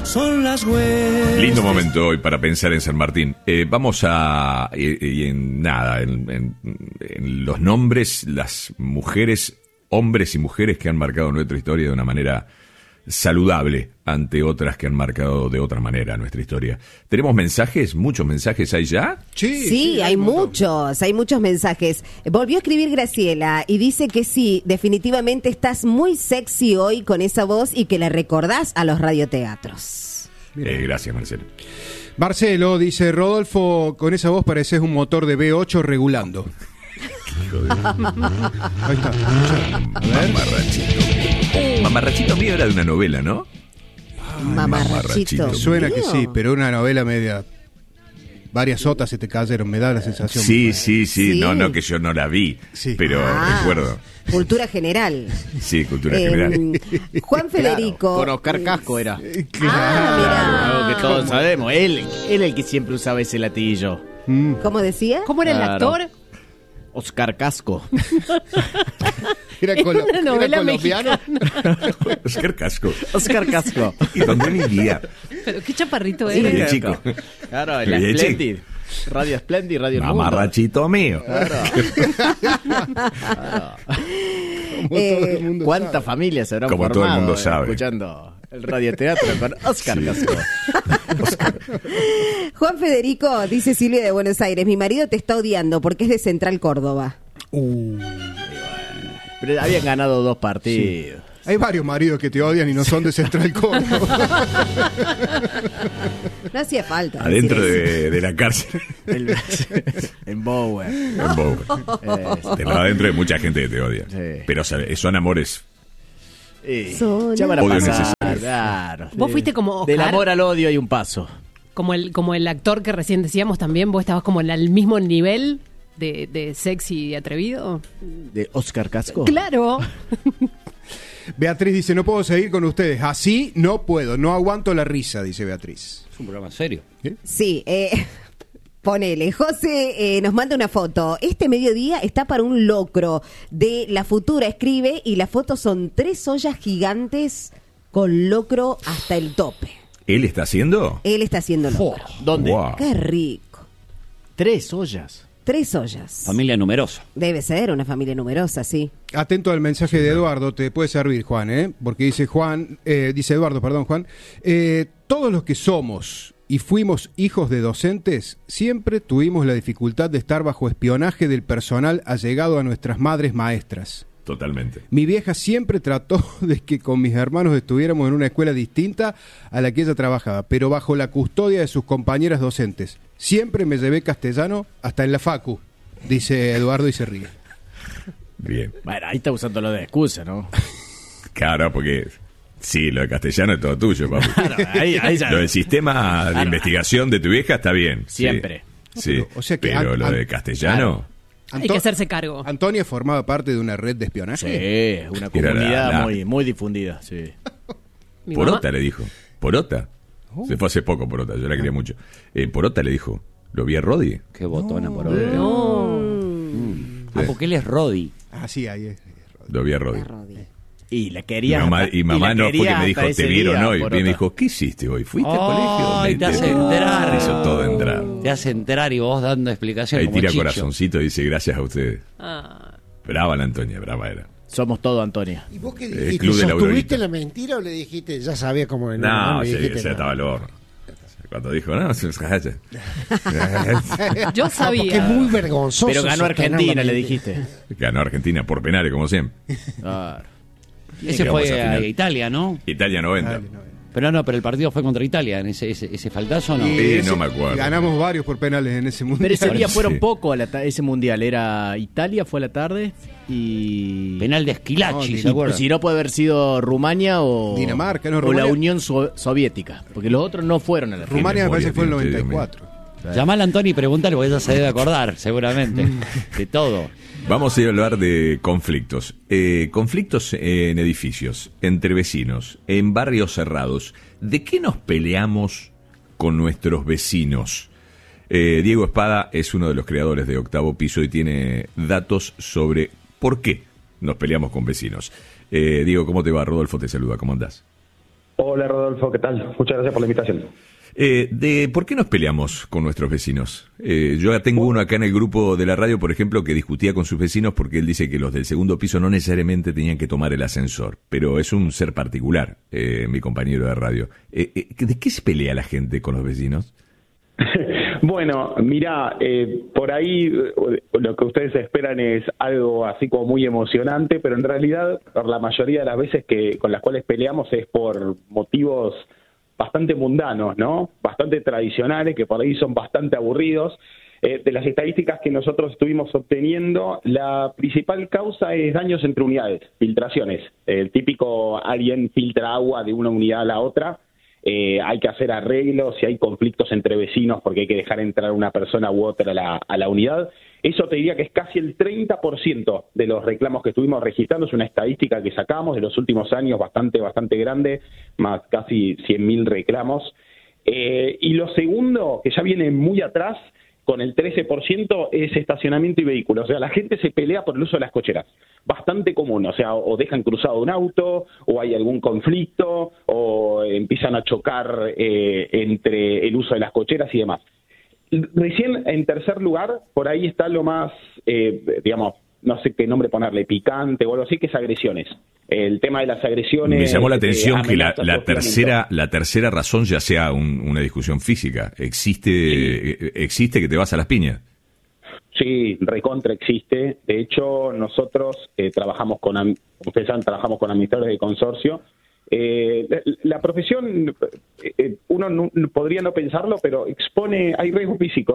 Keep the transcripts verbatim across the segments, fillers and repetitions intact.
son las huellas. Lindo momento hoy para pensar en San Martín. Eh, vamos a... Y, y en nada, en, en, en los nombres, las mujeres, hombres y mujeres que han marcado nuestra historia de una manera saludable ante otras que han marcado de otra manera nuestra historia. ¿Tenemos mensajes? ¿Muchos mensajes hay ya? Sí, sí, hay, hay muchos, hay muchos mensajes. Volvió a escribir Graciela y dice que sí, definitivamente estás muy sexy hoy con esa voz y que le recordás a los radioteatros. Eh, gracias, Marcelo. Marcelo dice, Rodolfo, con esa voz pareces un motor de V ocho regulando. Ahí está. Mamarrachito. Mamarrachito mío era de una novela, ¿no? Mamarrachito. Suena que sí, pero una novela media... Varias sotas se te cayeron, me da la sensación. Sí, sí, sí, sí. No, no, que yo no la vi, sí. Pero ah, recuerdo. Cultura general. Sí, cultura eh, general. Juan Federico. Claro, con Oscar Casco era. Claro. Ah, mira. Algo que todos sabemos. Él, él el que siempre usaba ese latillo. Mm. ¿Cómo decía? ¿Cómo era Claro. el actor? Oscar Casco. Era, colo- una novela era colombiano. Oscar Casco. Oscar Casco. ¿Y dónde vivía? Pero qué chaparrito Sí, era. de chico. Claro, en la De Splendid. Radio Splendid, Radio El Mundo. Mamarrachito mío. Claro. Claro. Eh, ¿Cuántas familias se habrán Como formado todo el mundo eh, sabe. escuchando el radioteatro con Oscar Sí. Casco? Juan Federico, dice Silvia de Buenos Aires, mi marido te está odiando porque es de Central Córdoba. Uh, Pero habían ganado dos partidos. hay varios maridos que te odian y no son de Central Córdoba. No hacía falta. Adentro decir eso. de, de la cárcel. El- en Bower. En Bower. Eh, Pero adentro hay mucha gente que te odia. Sí. Pero sabe, son amores. eh, Son ya van a odio pasar, necesario. claro. Vos Sí. fuiste como Del Oscar. amor al odio hay un paso. Como el, como el actor que recién decíamos también, vos estabas como en el mismo nivel de, de sexy y atrevido. De Oscar Casco. Claro. Beatriz dice, no puedo seguir con ustedes. Así no puedo, no aguanto la risa, dice Beatriz. Es un programa serio. Sí, eh, ponele. José eh, nos manda una foto. Este mediodía está para un locro de La Futura, escribe, y las fotos son tres ollas gigantes con locro hasta el tope. ¿Él está haciendo? Él está haciendo locro. ¿Dónde? Wow. Qué rico. Tres ollas. Tres ollas. Familia numerosa. Debe ser una familia numerosa, sí. Atento al mensaje de Eduardo, te puede servir, Juan, ¿eh? Porque dice Juan, eh, dice Eduardo, perdón, Juan, eh, todos los que somos y fuimos hijos de docentes, siempre tuvimos la dificultad de estar bajo espionaje del personal allegado a nuestras madres maestras. Totalmente. Mi vieja siempre trató de que con mis hermanos estuviéramos en una escuela distinta a la que ella trabajaba, pero bajo la custodia de sus compañeras docentes. Siempre me llevé castellano hasta en la facu, dice Eduardo y se ríe. Bien. Bueno, ahí está usando lo de excusa, ¿no? Claro, porque sí, lo de castellano es todo tuyo, papu. Claro, ahí, ahí ya. Lo del sistema de Claro. investigación de tu vieja está bien. sí. Siempre. Sí, Pero, o sea que pero an- lo an- de castellano... Hay que hacerse cargo. ¿Antonia formaba parte de una red de espionaje? Sí, una Era la- comunidad la- muy, muy difundida, sí. Mi Porota mamá- le dijo. ¿Porota? Se fue hace poco Porota, yo la quería mucho. Eh, Porota le dijo, ¿lo vi a Rodi? Qué botona por Eh, hoy. No. Ah, porque él es Rodi. Ah, sí, ahí es. Lo vi a Rodi. Y la Y quería. mamá, hasta- y mamá la no fue quería que me dijo, hasta ¿te ese vieron día, hoy? Y Porota. me dijo, ¿qué hiciste hoy? ¿Fuiste al colegio? Ay, Me te hace enteró. enterar. Me hizo todo entrar. Te hace enterar y vos dando explicaciones. Ahí como tira Chicho. corazoncito y dice, gracias a ustedes. Ah. Brava la Antonia, brava era. Somos todo Antonia. ¿Y vos qué El dijiste? club de la ¿Sostuviste Aurorita. la mentira o le dijiste, ya sabía cómo venía? No, le sí, dijiste se nada? estaba al horno. Cuando dijo, no, se calla. Yo No, porque sabía. es muy vergonzoso. Pero ganó sostener la Argentina, le mentira. dijiste. Ganó Argentina por penales, como siempre. Claro. Ese Llegamos fue a a final. Italia, ¿no? Italia noventa. Dale, no, Pero no, pero el partido fue contra Italia, en ese, ese, ese faltazo, ¿no? Y Sí, ese- no me acuerdo. Ganamos varios por penales en ese mundial. Pero ese día Sí. fueron poco a la ta- ese mundial. Era Italia, fue a la tarde. Y. Penal de No, Esquilachi, ni- ¿se acuerdan? Si no puede haber sido Rumania o. Dinamarca, no, o Rumania. la Unión So- Soviética. Porque los otros no fueron a la final. Rumania me memoria parece que fue el tiene noventa y usted, cuatro. Llamala a Antonio y pregúntale, porque ella se debe acordar, seguramente, de todo. Vamos a ir a hablar de conflictos. Eh, conflictos en edificios, entre vecinos, en barrios cerrados. ¿De qué nos peleamos con nuestros vecinos? Eh, Diego Espada es uno de los creadores de Octavo Piso y tiene datos sobre por qué nos peleamos con vecinos. Eh, Diego, ¿cómo te va? Rodolfo te saluda, ¿cómo andás? Hola Rodolfo, ¿qué tal? Muchas gracias por la invitación. Eh, de, ¿Por qué nos peleamos con nuestros vecinos? Eh, yo ya tengo uno acá en el grupo de la radio, por ejemplo, que discutía con sus vecinos porque él dice que los del segundo piso no necesariamente tenían que tomar el ascensor, pero es un ser particular, eh, mi compañero de radio. Eh, eh, ¿De qué se pelea la gente con los vecinos? Bueno, mira, eh, por ahí eh, lo que ustedes esperan es algo así como muy emocionante, pero en realidad por la mayoría de las veces que con las cuales peleamos es por motivos bastante mundanos, ¿no? Bastante tradicionales, que por ahí son bastante aburridos. Eh, de las estadísticas que nosotros estuvimos obteniendo, la principal causa es daños entre unidades, filtraciones. El típico, alguien filtra agua de una unidad a la otra. Eh, hay que hacer arreglos, si hay conflictos entre vecinos porque hay que dejar entrar una persona u otra a la, a la unidad. Eso te diría que es casi el treinta por ciento de los reclamos que estuvimos registrando. Es una estadística que sacamos de los últimos años bastante, bastante grande, más casi cien mil reclamos. Eh, y lo segundo, que ya viene muy atrás, con el trece por ciento, es estacionamiento y vehículos. O sea, la gente se pelea por el uso de las cocheras. Bastante común, o sea, o dejan cruzado un auto, o hay algún conflicto, o empiezan a chocar eh, entre el uso de las cocheras y demás. Recién, en tercer lugar, por ahí está lo más, eh, digamos, no sé qué nombre ponerle, picante o algo así, que es agresiones. El tema de las agresiones... Me llamó la atención eh, que la, la tercera la tercera razón ya sea un, una discusión física. ¿Existe sí. existe que te vas a las piñas? Sí, recontra existe. De hecho, nosotros eh, trabajamos con, ustedes saben, trabajamos con administradores de consorcio. Eh, la, la profesión, eh, uno no, podría no pensarlo, pero expone, hay riesgo físico.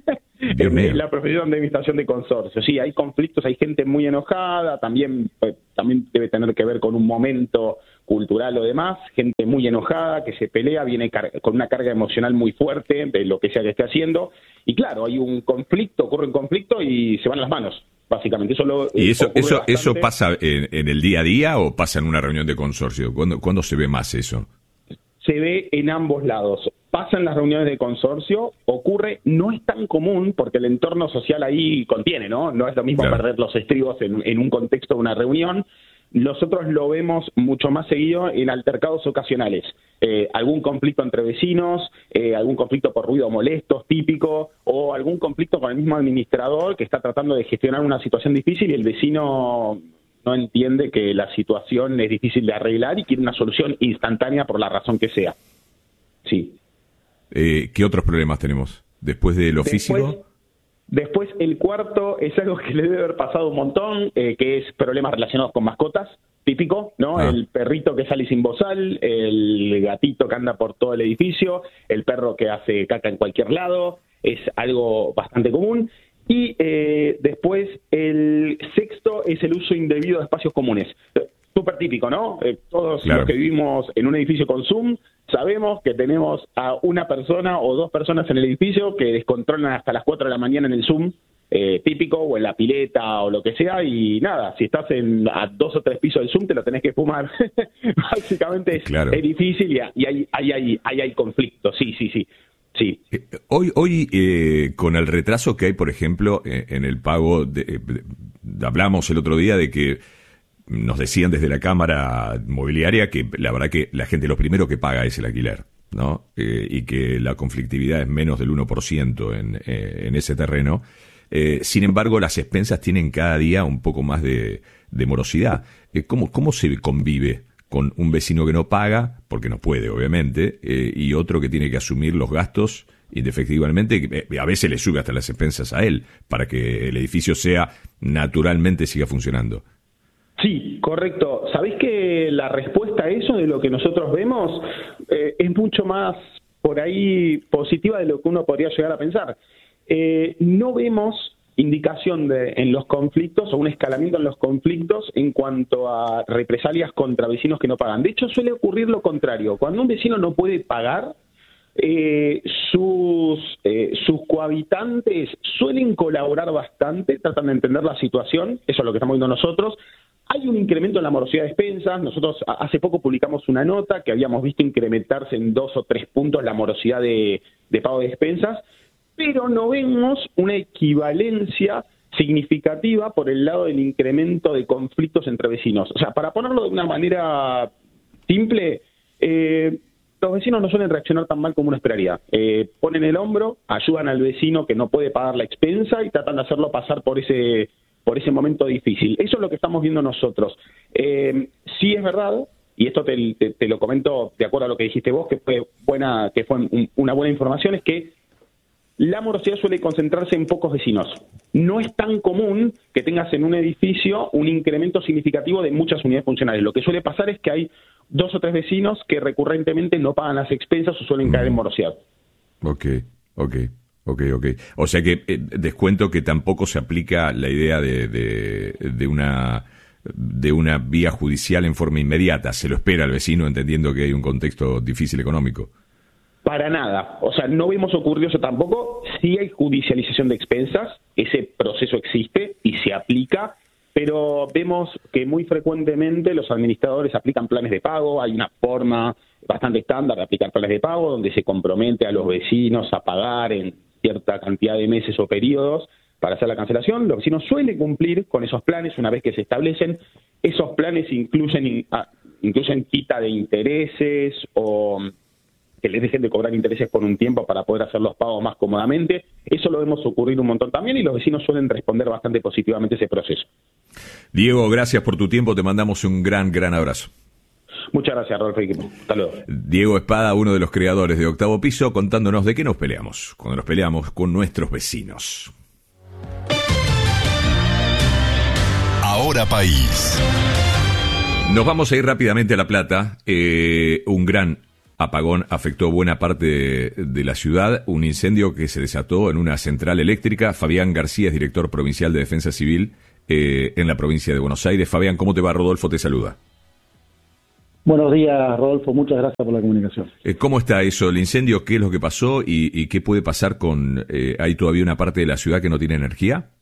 En la profesión de administración de consorcio. Sí, hay conflictos, hay gente muy enojada, también, eh, también debe tener que ver con un momento cultural o demás, gente muy enojada que se pelea, viene con una carga emocional muy fuerte de lo que sea que esté haciendo, y claro, hay un conflicto, ocurre un conflicto y se van las manos, básicamente. Eso lo, ¿Y eso eso bastante. eso pasa en, en el día a día o pasa en una reunión de consorcio? ¿Cuándo, ¿cuándo se ve más eso? Se ve en ambos lados. Pasa en las reuniones de consorcio, ocurre, no es tan común porque el entorno social ahí contiene, ¿no? No es lo mismo claro. perder los estribos en, en un contexto de una reunión. Nosotros lo vemos mucho más seguido en altercados ocasionales. Eh, algún conflicto entre vecinos, eh, algún conflicto por ruido molestos, típico, o algún conflicto con el mismo administrador que está tratando de gestionar una situación difícil y el vecino no entiende que la situación es difícil de arreglar y quiere una solución instantánea por la razón que sea. Sí. Eh, ¿Qué otros problemas tenemos? Después de lo después, físico. Después, el cuarto es algo que le debe haber pasado un montón, eh, que es problemas relacionados con mascotas, típico, ¿no? Ah. El perrito que sale sin bozal, el gatito que anda por todo el edificio, el perro que hace caca en cualquier lado, es algo bastante común. Y eh, después, el sexto es el uso indebido de espacios comunes. Súper típico, ¿no? Eh, todos claro. los que vivimos en un edificio con Zoom sabemos que tenemos a una persona o dos personas en el edificio que descontrolan hasta las cuatro de la mañana en el Zoom, eh, típico, o en la pileta o lo que sea, y nada, si estás en a dos o tres pisos del Zoom te lo tenés que fumar. Básicamente es, claro. es difícil y, y ahí, ahí, ahí, ahí hay conflicto, sí, sí, sí. Sí. Eh, hoy, hoy eh, con el retraso que hay, por ejemplo, eh, en el pago, de, de, de, hablamos el otro día de que nos decían desde la Cámara Mobiliaria que la verdad que la gente lo primero que paga es el alquiler, ¿no? Eh, y que la conflictividad es menos del uno por ciento en, eh, en ese terreno. Eh, sin embargo, las expensas tienen cada día un poco más de, de morosidad. Eh, ¿cómo, ¿Cómo se convive con un vecino que no paga, porque no puede, obviamente, eh, y otro que tiene que asumir los gastos indefectivamente, eh, a veces le sube hasta las expensas a él, para que el edificio sea, naturalmente siga funcionando? Sí, correcto. ¿Sabés que la respuesta a eso de lo que nosotros vemos eh, es mucho más por ahí positiva de lo que uno podría llegar a pensar? Eh, no vemos indicación de, en los conflictos o un escalamiento en los conflictos en cuanto a represalias contra vecinos que no pagan. De hecho, suele ocurrir lo contrario. Cuando un vecino no puede pagar, eh, sus, eh, sus cohabitantes suelen colaborar bastante, tratan de entender la situación, eso es lo que estamos viendo nosotros. Hay un incremento en la morosidad de expensas. Nosotros hace poco publicamos una nota que habíamos visto incrementarse en dos o tres puntos la morosidad de, de pago de expensas, pero no vemos una equivalencia significativa por el lado del incremento de conflictos entre vecinos. O sea, para ponerlo de una manera simple, Eh, los vecinos no suelen reaccionar tan mal como uno esperaría. Eh, ponen el hombro, ayudan al vecino que no puede pagar la expensa y tratan de hacerlo pasar por ese por ese momento difícil. Eso es lo que estamos viendo nosotros. Eh, sí es verdad, y esto te, te, te lo comento de acuerdo a lo que dijiste vos, que fue buena, que fue un, una buena información, es que la morosidad suele concentrarse en pocos vecinos. No es tan común que tengas en un edificio un incremento significativo de muchas unidades funcionales. Lo que suele pasar es que hay dos o tres vecinos que recurrentemente no pagan las expensas o suelen caer en morosidad. Ok, ok. Ok, ok. O sea que eh, descuento que tampoco se aplica la idea de, de, de una de una vía judicial en forma inmediata. Se lo espera al vecino entendiendo que hay un contexto difícil económico. Para nada. O sea, no vemos ocurrido eso tampoco. Sí hay judicialización de expensas. Ese proceso existe y se aplica. Pero vemos que muy frecuentemente los administradores aplican planes de pago. Hay una forma bastante estándar de aplicar planes de pago donde se compromete a los vecinos a pagar en cierta cantidad de meses o periodos para hacer la cancelación. Los vecinos suelen cumplir con esos planes una vez que se establecen. Esos planes incluyen, incluyen quita de intereses o que les dejen de cobrar intereses por un tiempo para poder hacer los pagos más cómodamente. Eso lo vemos ocurrir un montón también y los vecinos suelen responder bastante positivamente a ese proceso. Diego, gracias por tu tiempo. Te mandamos un gran, gran abrazo. Muchas gracias, Rodolfo. Hasta luego. Diego Espada, uno de los creadores de Octavo Piso, contándonos de qué nos peleamos. Cuando nos peleamos con nuestros vecinos. Ahora País. Nos vamos a ir rápidamente a La Plata. Eh, un gran apagón afectó buena parte de, de la ciudad. Un incendio que se desató en una central eléctrica. Fabián García es director provincial de Defensa Civil eh, en la provincia de Buenos Aires. Fabián, ¿cómo te va? Rodolfo te saluda. Buenos días, Rodolfo. Muchas gracias por la comunicación. Eh, ¿Cómo está eso? ¿El incendio? ¿Qué es lo que pasó? ¿Y, y qué puede pasar con... Eh, ¿Hay todavía una parte de la ciudad que no tiene energía?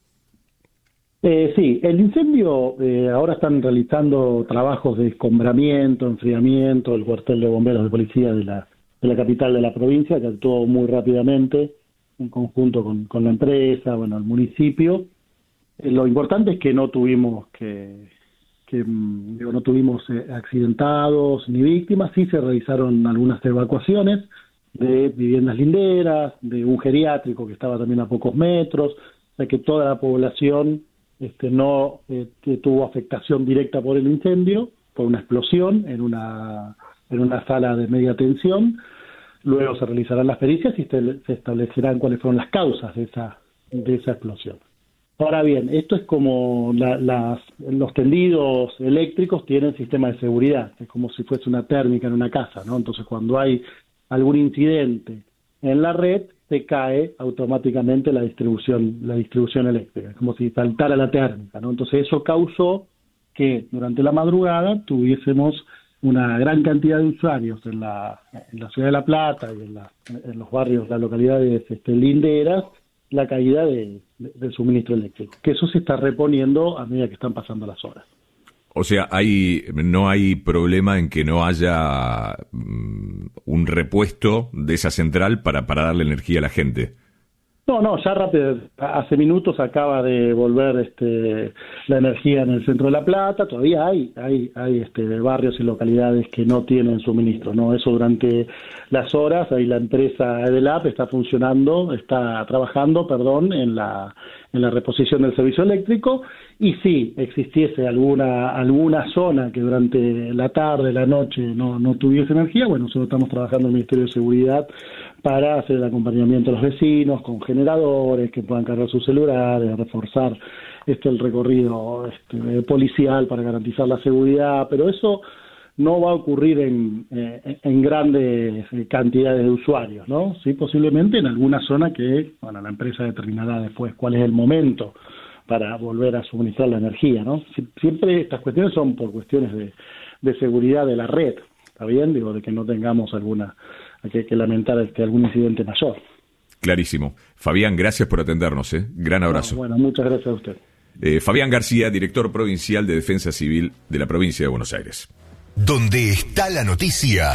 Eh, sí, el incendio, eh, ahora están realizando trabajos de escombramiento, enfriamiento, el cuartel de bomberos de policía de la, de la capital de la provincia, que actuó muy rápidamente en conjunto con, con la empresa, bueno, el municipio. Eh, lo importante es que no tuvimos que... que digo, no tuvimos eh, accidentados ni víctimas. Sí se realizaron algunas evacuaciones de viviendas linderas, de un geriátrico que estaba también a pocos metros, o sea que toda la población este, no eh, tuvo afectación directa por el incendio, por una explosión en una, en una sala de media tensión. Luego se realizarán las pericias y se, se establecerán cuáles fueron las causas de esa, de esa explosión. Ahora bien, esto es como la, las, los tendidos eléctricos tienen sistema de seguridad, es como si fuese una térmica en una casa, ¿no? Entonces, cuando hay algún incidente en la red, se cae automáticamente la distribución, la distribución eléctrica, es como si saltara la térmica, ¿no? Entonces, eso causó que durante la madrugada tuviésemos una gran cantidad de usuarios en la, en la ciudad de La Plata y en, la, en los barrios, las localidades este, linderas, la caída de, de, del suministro eléctrico, que eso se está reponiendo a medida que están pasando las horas. O sea, hay no hay problema en que no haya um, un repuesto de esa central para, para darle energía a la gente. No, no, ya rápido, hace minutos acaba de volver este, la energía en el centro de La Plata. Todavía hay hay hay este, barrios y localidades que no tienen suministro, ¿no? Eso durante las horas, ahí la empresa Edelap está funcionando, está trabajando, perdón, en la en la reposición del servicio eléctrico, y si existiese alguna alguna zona que durante la tarde, la noche no, no tuviese energía, bueno, nosotros estamos trabajando en el Ministerio de Seguridad para hacer el acompañamiento a los vecinos con generadores que puedan cargar sus celulares, reforzar este el recorrido este, policial para garantizar la seguridad, pero eso no va a ocurrir en, eh, en grandes cantidades de usuarios, ¿no? Sí, posiblemente en alguna zona que, bueno, la empresa determinará después cuál es el momento para volver a suministrar la energía, ¿no? Siempre estas cuestiones son por cuestiones de, de seguridad de la red, ¿está bien? Digo, de que no tengamos alguna, que, que lamentar este, algún incidente mayor. Clarísimo. Fabián, gracias por atendernos, ¿eh? Gran abrazo. No, bueno, muchas gracias a usted. Eh, Fabián García, director provincial de Defensa Civil de la provincia de Buenos Aires. Donde está la noticia,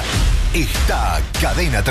está Cadena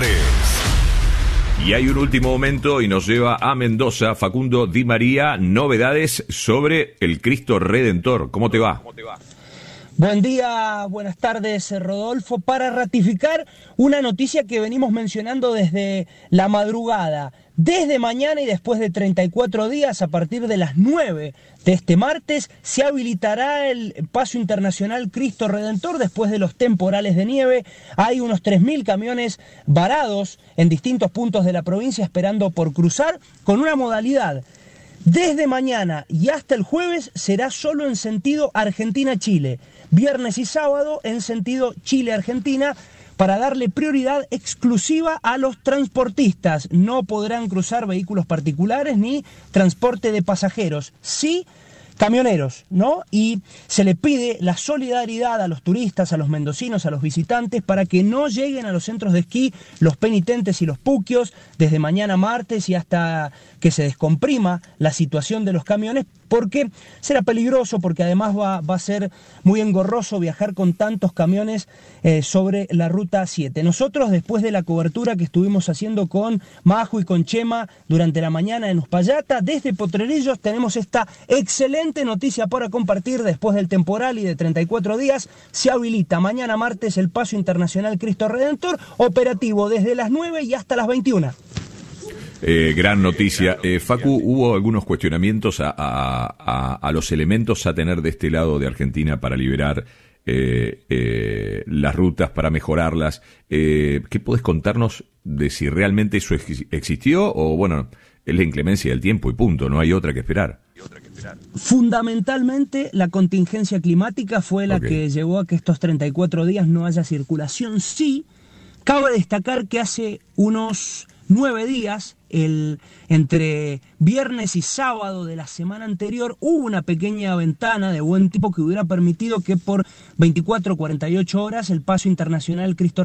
tres. Y hay un último momento y nos lleva a Mendoza. Facundo Di María, novedades sobre el Cristo Redentor. ¿Cómo te va? ¿Cómo te va? Buen día, buenas tardes, Rodolfo. Para ratificar una noticia que venimos mencionando desde la madrugada, desde mañana y después de treinta y cuatro días, a partir de las nueve de este martes, se habilitará el paso internacional Cristo Redentor después de los temporales de nieve. Hay unos tres mil camiones varados en distintos puntos de la provincia esperando por cruzar con una modalidad. Desde mañana y hasta el jueves será solo en sentido Argentina-Chile. Viernes y sábado en sentido Chile-Argentina, para darle prioridad exclusiva a los transportistas. No podrán cruzar vehículos particulares ni transporte de pasajeros. Sí, camioneros, ¿no? Y se le pide la solidaridad a los turistas, a los mendocinos, a los visitantes, para que no lleguen a los centros de esquí los penitentes y los puquios desde mañana martes y hasta que se descomprima la situación de los camiones, porque será peligroso, porque además va, va a ser muy engorroso viajar con tantos camiones eh, sobre la Ruta siete. Nosotros, después de la cobertura que estuvimos haciendo con Majo y con Chema durante la mañana en Uspallata, desde Potrerillos tenemos esta excelente noticia para compartir. Después del temporal y de treinta y cuatro días, se habilita mañana martes el Paso Internacional Cristo Redentor, operativo desde las nueve y hasta las veintiuna. Eh, gran noticia. Eh, Facu, hubo algunos cuestionamientos a, a, a, a los elementos a tener de este lado de Argentina para liberar eh, eh, las rutas, para mejorarlas. Eh, ¿Qué podés contarnos de si realmente eso ex- existió o, bueno, es la inclemencia del tiempo y punto, no hay otra que esperar? Fundamentalmente la contingencia climática fue la Okay. que llevó a que estos treinta y cuatro días no haya circulación. Sí, cabe destacar que hace unos nueve días, el, entre viernes y sábado de la semana anterior, hubo una pequeña ventana de buen tipo que hubiera permitido que por veinticuatro a cuarenta y ocho horas el Paso Internacional Cristo